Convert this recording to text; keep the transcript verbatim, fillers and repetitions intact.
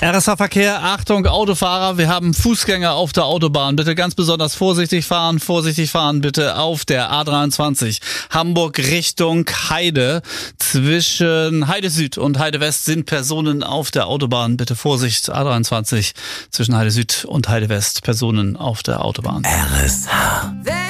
R S H-Verkehr, Achtung Autofahrer, wir haben Fußgänger auf der Autobahn. Bitte ganz besonders vorsichtig fahren, vorsichtig fahren bitte auf der A dreiundzwanzig. Hamburg Richtung Heide. Zwischen Heide Süd und Heide West sind Personen auf der Autobahn. Bitte Vorsicht, A dreiundzwanzig zwischen Heide Süd und Heide West, Personen auf der Autobahn. R S H.